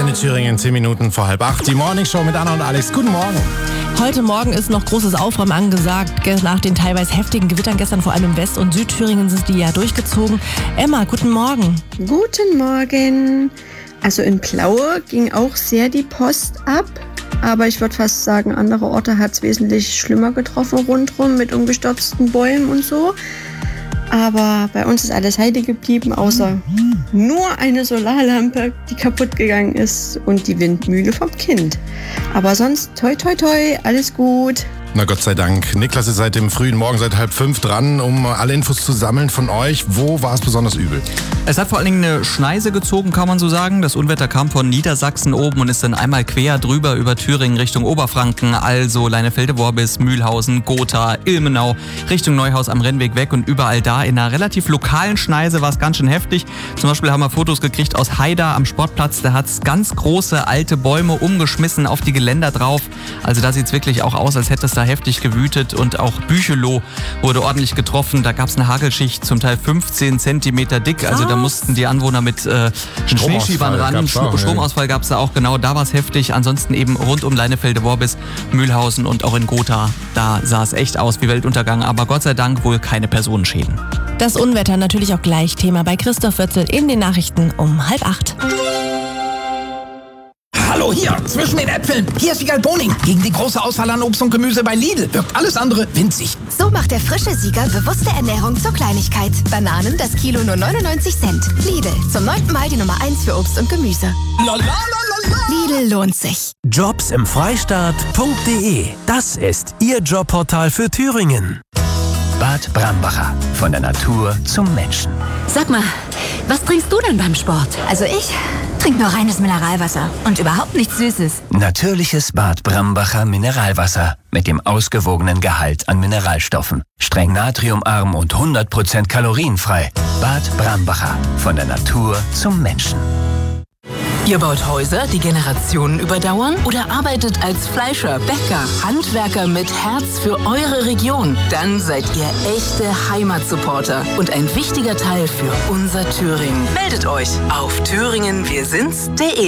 Antenne Thüringen, 10 Minuten vor 7:30. Die Morningshow mit Anna und Alex. Guten Morgen. Heute Morgen ist noch großes Aufräumen angesagt. Nach den teilweise heftigen Gewittern gestern, vor allem im West- und Südthüringen, sind die ja durchgezogen. Emma, guten Morgen. Guten Morgen. Also in Plaue ging auch sehr die Post ab. Aber ich würde fast sagen, andere Orte hat es wesentlich schlimmer getroffen rundherum mit umgestürzten Bäumen und so. Aber bei uns ist alles heile geblieben, außer nur eine Solarlampe, die kaputt gegangen ist und die Windmühle vom Kind. Aber sonst toi toi toi, alles gut. Na Gott sei Dank. Niklas ist seit dem frühen Morgen, seit 4:30 dran, um alle Infos zu sammeln von euch. Wo war es besonders übel? Es hat vor allen Dingen eine Schneise gezogen, kann man so sagen. Das Unwetter kam von Niedersachsen oben und ist dann einmal quer drüber über Thüringen Richtung Oberfranken, also Leinefelde-Worbis, Mühlhausen, Gotha, Ilmenau, Richtung Neuhaus am Rennweg weg und überall da in einer relativ lokalen Schneise war es ganz schön heftig. Zum Beispiel haben wir Fotos gekriegt aus Haida am Sportplatz. Da hat es ganz große alte Bäume umgeschmissen auf die Geländer drauf. Also da sieht es wirklich auch aus, als hätte es da heftig gewütet und auch Bücheloh wurde ordentlich getroffen. Da gab es eine Hagelschicht, zum Teil 15 Zentimeter dick. Also da mussten die Anwohner mit Schneeschiebern ran. Stromausfall gab es da auch, genau, da war es heftig. Ansonsten eben rund um Leinefelde-Worbis, Mühlhausen und auch in Gotha. Da sah es echt aus wie Weltuntergang, aber Gott sei Dank wohl keine Personenschäden. Das Unwetter natürlich auch gleich Thema bei Christoph Wörzel in den Nachrichten um 7:30. Hallo, hier, zwischen den Äpfeln. Hier ist Wiegald Boning. Gegen die große Auswahl an Obst und Gemüse bei Lidl wirkt alles andere winzig. So macht der frische Sieger bewusste Ernährung zur Kleinigkeit. Bananen, das Kilo nur 99 Cent. Lidl, zum 9. Mal die Nummer 1 für Obst und Gemüse. Lidl lohnt sich. Jobs im Freistaat.de. Das ist Ihr Jobportal für Thüringen. Bad Brambacher. Von der Natur zum Menschen. Sag mal, was trinkst du denn beim Sport? Also ich trinke nur reines Mineralwasser und überhaupt nichts Süßes. Natürliches Bad Brambacher Mineralwasser mit dem ausgewogenen Gehalt an Mineralstoffen. Streng natriumarm und 100% kalorienfrei. Bad Brambacher. Von der Natur zum Menschen. Ihr baut Häuser, die Generationen überdauern? Oder arbeitet als Fleischer, Bäcker, Handwerker mit Herz für eure Region? Dann seid ihr echte Heimatsupporter und ein wichtiger Teil für unser Thüringen. Meldet euch auf thüringenwirsinds.de.